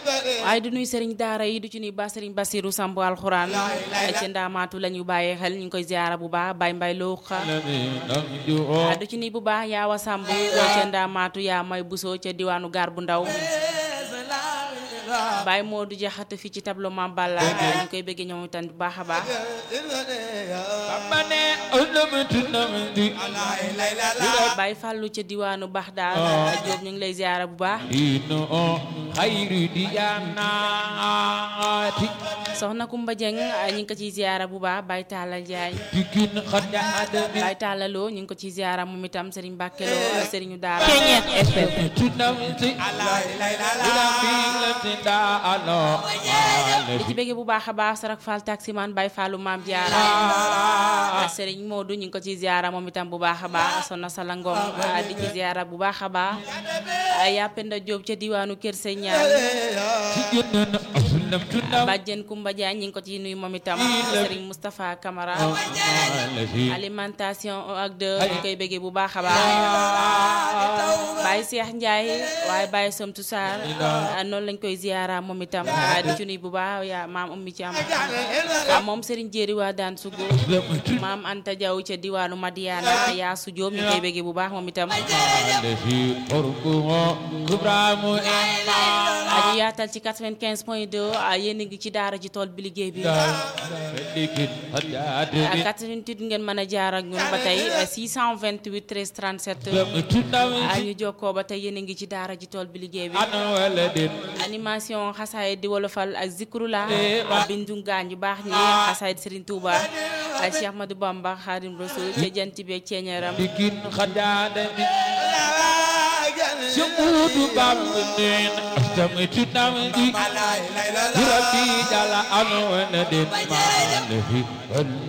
waaye du nuy sëriñ daara yi du ci nuy ba sëriñ Basiru Samb alxuraan ci ndaamaatu la ñu bàyyee xel ñu ngi koy ziara bu baax bay mbay loo xa du ci nuy bu baax yaawa Samb ca ndaamaatu yaa may busoo ca diwaanu gaar bu ndaw Baye Modou Jaxate fii ci tableau Mame Balla ñu koy bëgg ñoom itam bu baax a baax Baye Fallou ca diwaanu Baxdaad Jóob ñu ngi lay ziara bu baax soxna Kumba Jeng ñu ngi ko ciy ziara bu baax Baye Talla Jaay Baye Talla Lo ñu ngi ko ciy ziara moom itam Serigne Mbacke Lo Serigne Daara di ci bëgg bu baax a baax Sarak Fall taximan Baye Fallou Mame Diarra Serigne Modou ñu ngi ko ci ziara moom itam bu baax a baax Sonna Salangom di ci ziara bu baax a baax Yapenda Diop ca diwaanu Kër Señal Bàjjen Kumba Jaañ ñu ngi ko ci nuyu moom itam Serigne Moustapha Camara alimentation ak de ñu koy bëgg bu baax a baax Baye Cheikh Ndiaye waaye Baye Somtu Sarr noonu lañ koy ziara moom itam di ci nuyu bu baax yaa maam ummi ci am moom Serigne Jéeri waa daan sugu maam Anta Diaw ca diwaanu Madiana yaa su Jóob ñu koy bëgg bu baax moom itam aji yaatal ci 95.2 yéen a ngi ci daara ji tool bi liggéey bi 88 ngeen mën a jaar ak ñun ba tey 628 13 37 ñu jokkoo ba tey yéen a ngi ci daara ji tool bi liggéey bi animation xasaayid di wolofal ak zikrula bindu gaañ yu baax ñi xasaayid Serigne Touba Cheikh Ahmadou Bamba Khadim Rasoul ca jant bi ak ceeñaram Sukudu bamnin astami tunamdi Rabbi jala anu wana den malehi